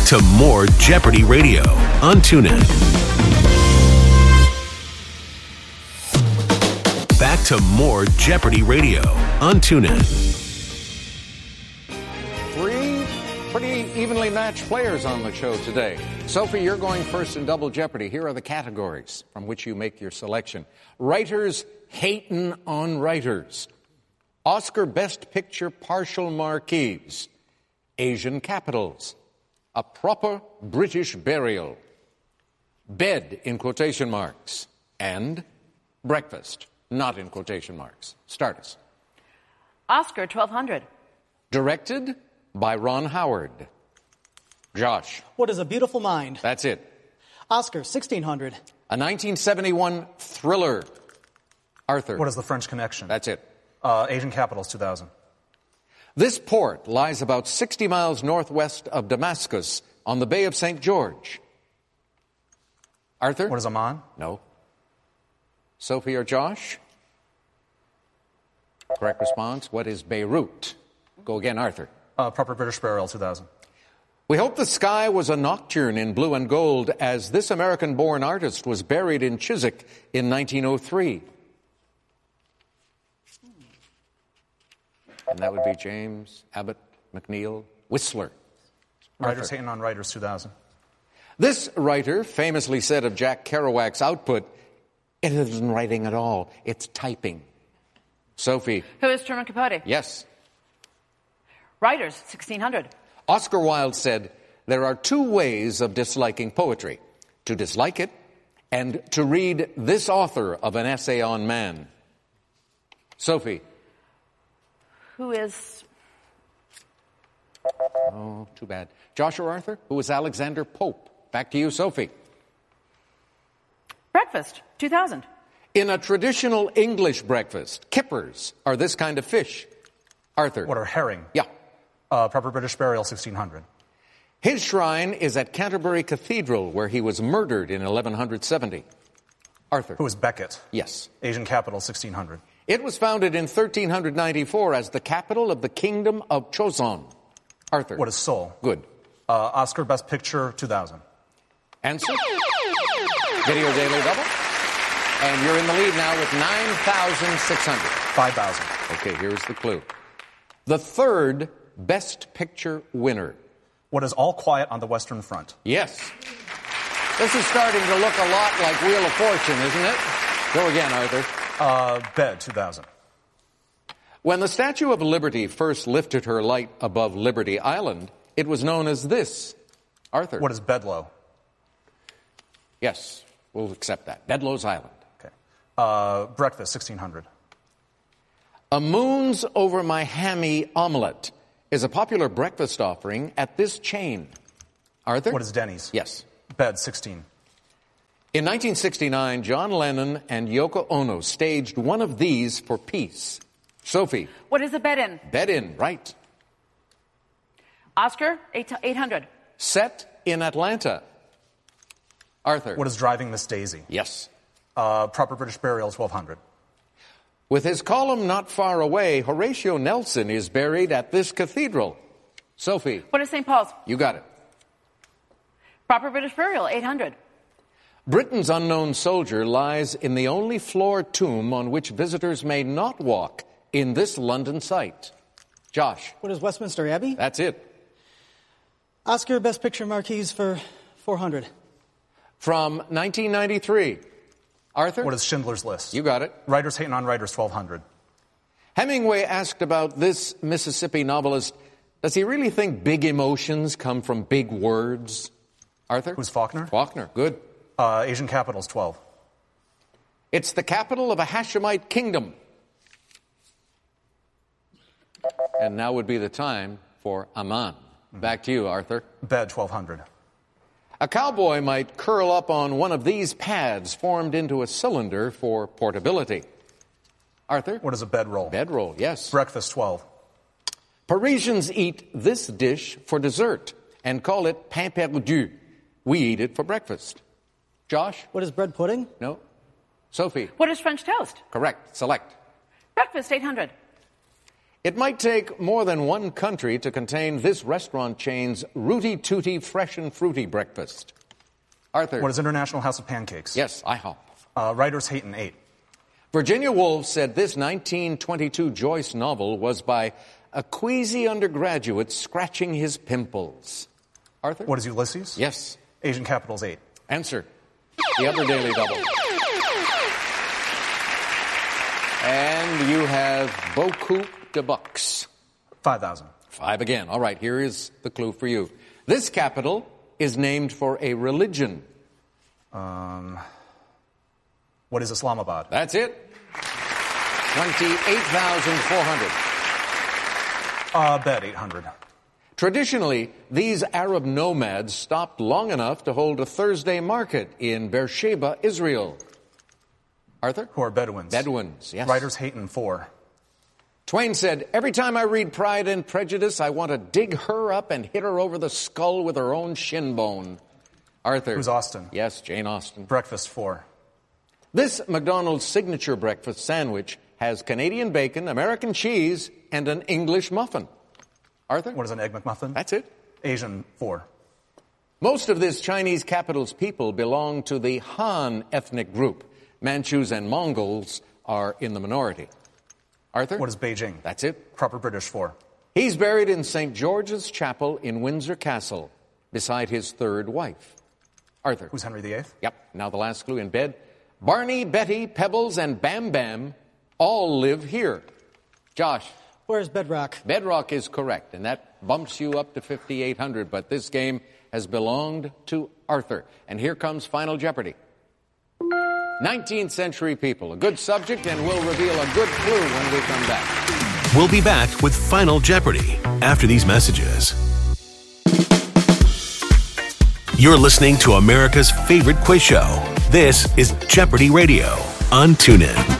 Back to more Jeopardy Radio on TuneIn. Back to more Jeopardy Radio on TuneIn. Three pretty evenly matched players on the show today. Sophie, you're going first in Double Jeopardy. Here are the categories from which you make your selection. Writers hatin' on writers. Oscar Best Picture partial marquees. Asian capitals. A proper British burial. Bed in quotation marks. And breakfast, not in quotation marks. Start us. Oscar, 1200. Directed by Ron Howard. Josh. What is a Beautiful Mind? That's it. Oscar, 1600. A 1971 thriller. Arthur. What is The French Connection? That's it. Asian Capitals, 2000. This port lies about 60 miles northwest of Damascus on the Bay of St. George. Arthur? What is Amman? No. Sophie or Josh? Correct response. What is Beirut? Go again, Arthur. Proper British Burial, 2000. We hope the sky was a nocturne in blue and gold as this American-born artist was buried in Chiswick in 1903. And that would be James Abbott McNeill Whistler. Writers hating on writers, 2000. This writer famously said of Jack Kerouac's output, "It isn't writing at all, it's typing." Sophie. Who is Truman Capote? Yes. Writers, 1600. Oscar Wilde said, "There are two ways of disliking poetry, to dislike it and to read this author of an essay on man." Sophie. Who is... Oh, too bad. Josh or Arthur? Who is Alexander Pope? Back to you, Sophie. Breakfast, 2000. In a traditional English breakfast, kippers are this kind of fish. Arthur. What are herring? Yeah. Proper British Burial, 1600. His shrine is at Canterbury Cathedral, where he was murdered in 1170. Arthur. Who is Beckett? Yes. Asian Capital, 1600. It was founded in 1394 as the capital of the Kingdom of Choson. Arthur. What is Seoul? Good. Oscar Best Picture, 2000. Answer. Video Daily Double. And you're in the lead now with 9,600. 5,000. Okay, here's the clue. The third Best Picture winner. What is All Quiet on the Western Front? Yes. This is starting to look a lot like Wheel of Fortune, isn't it? Go again, Arthur. Bed, 2000. When the Statue of Liberty first lifted her light above Liberty Island, it was known as this. Arthur. What is Bedloe? Yes, we'll accept that. Bedloe's Island. Okay. Breakfast, 1600. A moons over my hammy omelet is a popular breakfast offering at this chain. Arthur? What is Denny's? Yes. Bed, 16. In 1969, John Lennon and Yoko Ono staged one of these for peace. Sophie. What is a bed-in? Bed-in, right. Oscar, 800. Set in Atlanta. Arthur. What is Driving Miss Daisy? Yes. Proper British Burial, 1200. With his column not far away, Horatio Nelson is buried at this cathedral. Sophie. What is St. Paul's? You got it. Proper British Burial, 800. Britain's unknown soldier lies in the only floor tomb on which visitors may not walk in this London site. Josh. What is Westminster Abbey? That's it. Oscar Best Picture marquees for 400. From 1993. Arthur? What is Schindler's List? You got it. Writers hating on writers, 1200. Hemingway asked about this Mississippi novelist, does he really think big emotions come from big words? Arthur? Who's Faulkner? Faulkner, good. Asian Capitals, 12. It's the capital of a Hashemite kingdom. And now would be the time for Amman. Back to you, Arthur. Bed, 1200. A cowboy might curl up on one of these pads formed into a cylinder for portability. Arthur? What is a bedroll? Bedroll, yes. Breakfast, 12. Parisians eat this dish for dessert and call it pain perdu. We eat it for breakfast. Josh? What is bread pudding? No. Sophie? What is French toast? Correct. Select. Breakfast, 800. It might take more than one country to contain this restaurant chain's Rooty Tooty Fresh and Fruity breakfast. Arthur. What is International House of Pancakes? Yes, IHOP. Writers Hayton, 8. Virginia Woolf said this 1922 Joyce novel was by a queasy undergraduate scratching his pimples. Arthur? What is Ulysses? Yes. Asian Capitals, 8. Answer. The other Daily Double. And you have beaucoup de bucks. 5,000. 5 again. All right, here is the clue for you. This capital is named for a religion. What is Islamabad? That's it. 28,400. Bet 800. Traditionally, these Arab nomads stopped long enough to hold a Thursday market in Beersheba, Israel. Arthur? Who are Bedouins? Bedouins, yes. Writers Hayton, 4. Twain said, every time I read Pride and Prejudice, I want to dig her up and hit her over the skull with her own shin bone. Arthur? Who's Austen? Yes, Jane Austen. Breakfast, 4. This McDonald's signature breakfast sandwich has Canadian bacon, American cheese, and an English muffin. Arthur? What is an Egg McMuffin? That's it. Asian, 4. Most of this Chinese capital's people belong to the Han ethnic group. Manchus and Mongols are in the minority. Arthur? What is Beijing? That's it. Proper British, 4. He's buried in St. George's Chapel in Windsor Castle beside his third wife. Arthur? Who's Henry VIII? Yep. Now the last clue in bed. Barney, Betty, Pebbles, and Bam Bam all live here. Josh? Where's Bedrock? Bedrock is correct, and that bumps you up to 5,800, but this game has belonged to Arthur. And here comes Final Jeopardy. 19th century people, a good subject, and we'll reveal a good clue when we come back. We'll be back with Final Jeopardy after these messages. You're listening to America's favorite quiz show. This is Jeopardy Radio on TuneIn.